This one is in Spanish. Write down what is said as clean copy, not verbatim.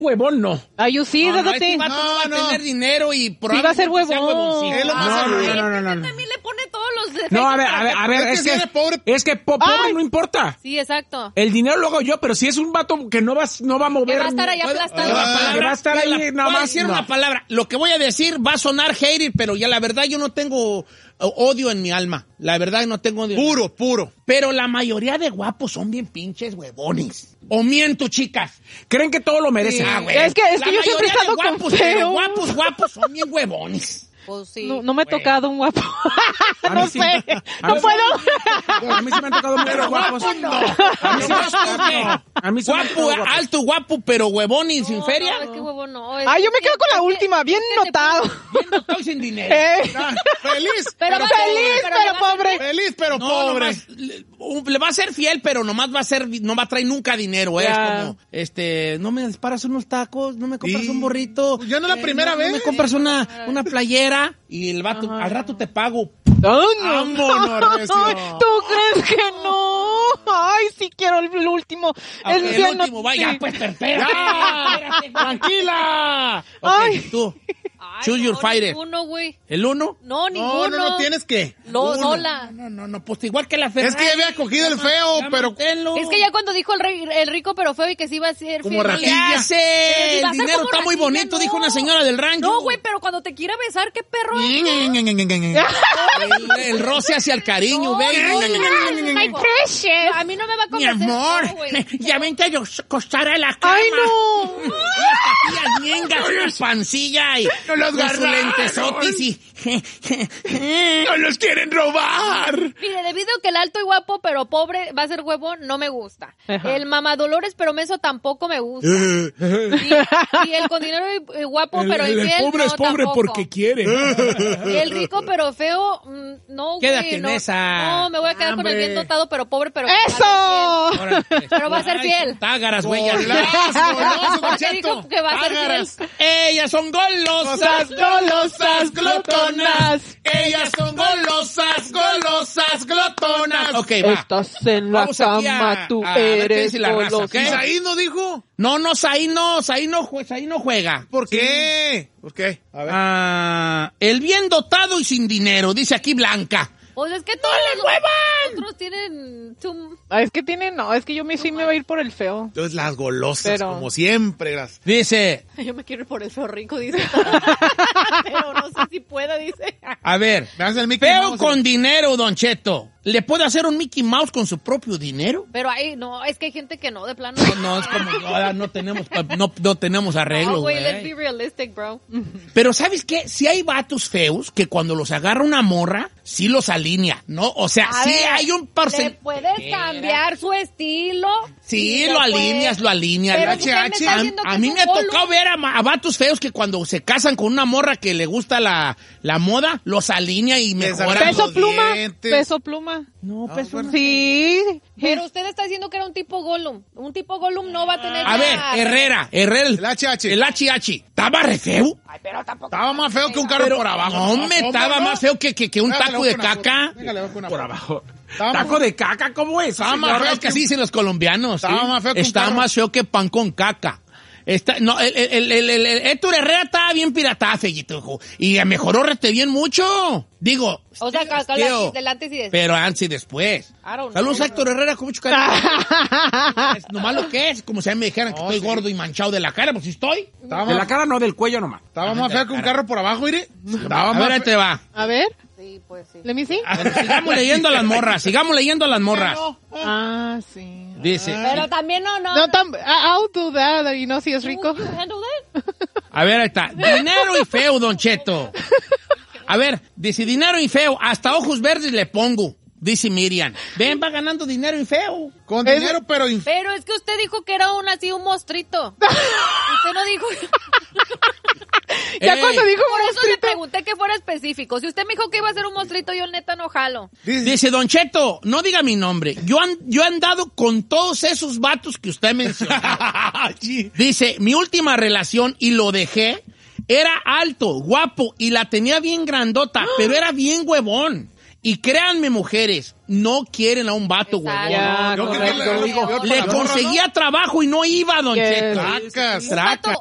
huevón, no. Ay, yo sí, Este date. vato no va a tener dinero y Sí va a ser huevón. huevoncito. Es lo más seguro. No. También le pone todos los defectos. No, a ver, Es que si eres pobre- es que pobre no importa. Sí, exacto. El dinero lo hago yo, pero si es un vato que no va a mover. Que va a estar ahí aplastado. que va a estar ahí voy a nomás. decir No. una palabra. Lo que voy a decir va a sonar hater, pero ya la verdad yo no tengo odio en mi alma. La verdad no tengo odio. Puro. Pero la mayoría de guapos son bien pinches huevones. O miento, chicas. Creen que todo lo merecen. Ah, güey. Es que La yo siempre he mayoría estado de con guapos, pero feo. guapos son bien huevones. Pues sí. No me he tocado un guapo. A mí No sí. sé. A No mí sí. puedo. A mí sí me han tocado muchos guapos. A mí sí me han tocado. A mí sí me han Guapo, tocado guapos. alto, guapo, pero huevón y sin feria. No, es que huevo no. Ay, yo me quedo con la última. Bien notado. Bien notado y sin dinero. Feliz, Pero pero Feliz, pero pobre. Feliz, pero No, pobre. nomás, le va a ser fiel, pero nomás no va a traer nunca dinero, Ya. Es como, no me disparas unos tacos, no me compras Sí. un burrito. Ya no es la primera no vez. me compras una playera y el vato, al rato te pago. Vámonos, recio. ¿Tú crees que no? Ay, sí quiero el último. Ok, el día no- último, vaya, sí. pues, espérate. Tranquila. Ok, Ay. tú, Ay, choose your fighter. Ninguno, güey. ¿El uno? No, ninguno. No, tienes que. No, Uno. sola. No, pues igual que la Ferrari. Es que ya había cogido el feo, pero manténlo. Es que ya cuando dijo el rico pero feo y que sí iba a ser Como fiel. ratilla. Ya sé, Pero si el va a ser dinero como está muy ratilla, bonito, no. dijo una señora del rancho. No, güey, pero cuando te quiera besar, qué perro. El roce hacia el cariño, baby. My precious. A mí no me va a Mi convencer. amor, no, güey. ya vente a acostar a la cama. Ay, no. Las ñengas, su pancilla y No los con su agarraron. lentesotis y... ¡No los quieren robar! Mire, debido a que el alto y guapo pero pobre va a ser huevón, no me gusta. Ajá. El mamadolores pero menso tampoco me gusta. Y el con dinero y guapo pero infiel, no, tampoco. quiere. Y el rico pero feo, no, güey. Quédate en no, esa. No, me voy a quedar con el bien dotado pero pobre pero... ¡Eso! Pero va a ser fiel. Tágaras, güey. ya. Goloso, Porque Don dijo Cheto. que va a ser Tágaras. fiel. Ellas son golosas, golosas, glotonas. Ellas son golosas, glotonas. Ok, va. Estás en la Vamos aquí cama, tú a ver qué eres dice la raza, golosa. ¿ok? Isaí no dijo. No, Saí no juega. ¿Por qué? ¿Por qué? A ver. El bien dotado y sin dinero, dice aquí Blanca. Pues es que todos los otros tienen... Ah, es que es que sí me va a ir por el feo. Entonces las golosas, Pero- como siempre. Dice, Yo me quiero ir por el feo rico, dice. Pero no sé si pueda, dice. a ver, Me hace el Mickey feo Mouse. con dinero, Don Cheto. ¿Le puede hacer un Mickey Mouse con su propio dinero? Pero ahí, no, es que hay gente que no, de plano. No, es como, ahora no tenemos arreglo, No, güey, let's güey. be realistic, bro. Pero ¿sabes qué? Si hay vatos feos que cuando los agarra una morra, sí los alinea, ¿no? O sea, A sí ver, hay un Le porcentaje. puedes cambiar su estilo. Sí, y lo le alineas, puedes- lo alineas. Pero Lo usted me está diciendo A que mí es me ha un tocado bolo. ver a vatos feos que cuando se casan con una morra que le gusta la moda, los alinea y Les mejora. arregla Peso los pluma. dientes. Peso pluma. No, Ah, peso. bueno. Sí. Pero usted está diciendo que era un tipo Gollum. Un tipo Gollum no va a tener A ver, Herrera, El HH. el HH, ¿estaba re feo? Estaba más feo que un carro por abajo. No, me estaba más feo que un Déjale, taco de busco una caca. foto. Déjale, busco una Por foto. abajo. Estaba ¿Taco más- de caca? ¿Cómo es? Estaba más No, feo es que así dicen los colombianos. Estaba ¿sí? más feo que un Está carro. más feo que pan con caca. No, el Héctor Herrera estaba bien pirata, feguito, hijo. Y mejoró rete bien mucho. Digo, O sea, tío, del antes y después. pero antes y después. I don't know. Saludos a Héctor Herrera con mucho cariño. Es nomás lo que es, como si me dijeran que estoy gordo y manchado de la cara, pues si estoy. Estaba De la más, cara no, del cuello nomás. estaba más feo que un carro por abajo, mire. Estaba A más ver, ahí feo. te va. A ver, Sí, pues sí. let me see. Bueno, sigamos leyendo a las morras, Ah, sí. Dice, Pero también no. No, I'll do that, y no si es rico. You handle it? a ver, ahí está. Dinero y feo, Don Cheto. A ver, dice dinero y feo, hasta ojos verdes le pongo. Dice Miriam. Ven, va ganando dinero y feo. Con dinero, pero Pero es que usted dijo que era un monstruito. Usted no dijo... Ya Ey, cuando dijo Por eso le monstruito. pregunté que fuera específico. Si usted me dijo que iba a ser un monstruito, yo neta no jalo. Dice Don Cheto, no diga mi nombre. Yo he andado con todos esos vatos que usted mencionó. Dice, mi última relación, y lo dejé, era alto, guapo, y la tenía bien grandota, pero era bien huevón. Y créanme, mujeres, no quieren a un vato, güey. Ya, Yo creo que correcto. le digo, Le conseguía trabajo y no iba, don Yes. Cheto. Tracas. Un vato